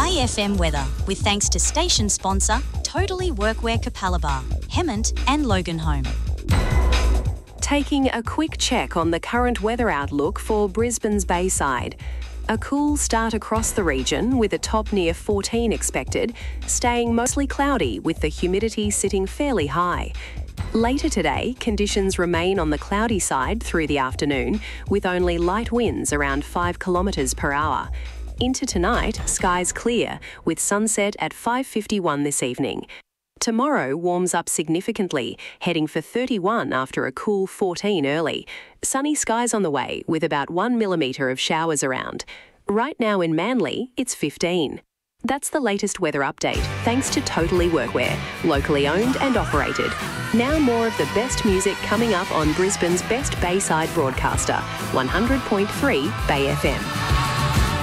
Bay FM weather, with thanks to station sponsor Totally Workwear Capalaba, Hemmant and Loganholme. Taking a quick check on the current weather outlook for Brisbane's Bayside. A cool start across the region with a top near 14 expected, staying mostly cloudy with the humidity sitting fairly high. Later today, conditions remain on the cloudy side through the afternoon, with only light winds around 5 kilometres per hour. Into tonight, skies clear, with sunset at 5:51 this evening. Tomorrow warms up significantly, heading for 31 after a cool 14 early. Sunny skies on the way, with about 1 millimetre of showers around. Right now in Manly, it's 15. That's the latest weather update, thanks to Totally Workwear, locally owned and operated. Now more of the best music coming up on Brisbane's best Bayside broadcaster, 100.3 Bay FM.